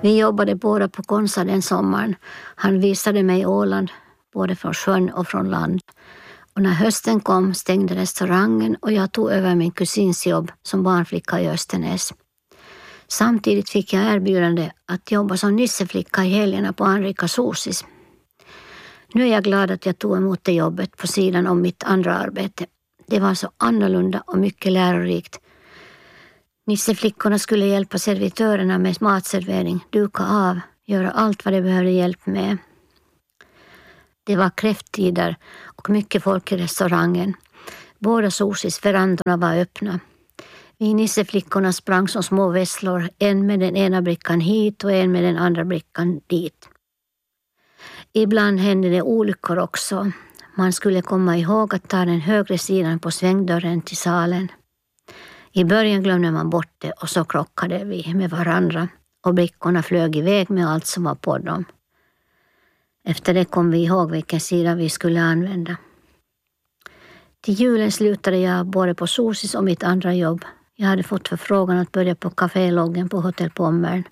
Vi jobbade båda på Konsa den sommaren. Han visade mig Åland, både från sjön och från land. Och när hösten kom stängde restaurangen och jag tog över min kusins jobb som barnflicka i Östernäs. Samtidigt fick jag erbjudande att jobba som nisseflicka i helgerna på anrika Sosis. Nu är jag glad att jag tog emot det jobbet på sidan om mitt andra arbete. Det var så annorlunda och mycket lärorikt. Nisseflickorna skulle hjälpa servitörerna med matservering, duka av, göra allt vad de behövde hjälp med. Det var kräfttider och mycket folk i restaurangen. Båda Sosis verandorna var öppna. Vi nisseflickorna sprang som små vesslor, en med den ena brickan hit och en med den andra brickan dit. Ibland hände det olyckor också. Man skulle komma ihåg att ta den högre sidan på svängdörren till salen. I början glömde man bort det och så krockade vi med varandra och brickorna flög iväg med allt som var på dem. Efter det kom vi ihåg vilken sida vi skulle använda. Till julen slutade jag både på Sosis och mitt andra jobb. Jag hade fått förfrågan att börja på Caféloggen på Hotell Pommern.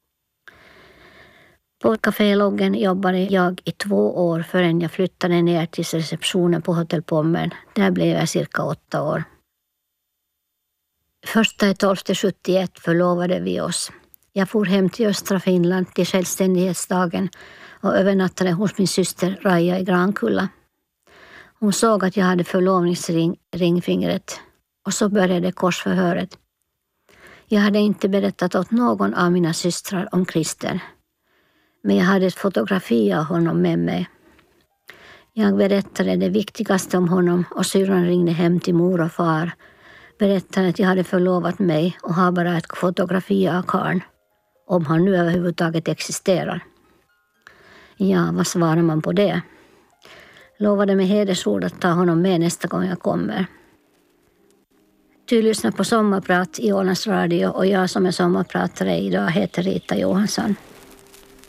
På Caféloggen jobbade jag i 2 år förrän jag flyttade ner till receptionen på Hotell Pommern. Där blev jag cirka 8 år. 1.12.71 förlovade vi oss. Jag for hem till östra Finland till självständighetsdagen och övernattade hos min syster Raja i Grankulla. Hon såg att jag hade förlovningsringfingret och så började korsförhöret. Jag hade inte berättat åt någon av mina systrar om Christer. Men jag hade ett fotografi av honom med mig. Jag berättade det viktigaste om honom och syrran ringde hem till mor och far. Berättade att jag hade förlovat mig och har bara ett fotografi av karln. Om han nu överhuvudtaget existerar. Ja, vad svarar man på det? Lovade med hedersord att ta honom med nästa gång jag kommer. Du lyssnar på Sommarprat i Ålands Radio och jag som är sommarpratare idag heter Rita Johansson.